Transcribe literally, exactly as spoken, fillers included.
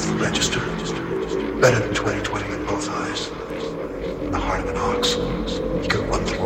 truth register. Better than twenty twenty in both eyes. The heart of an ox. He could run through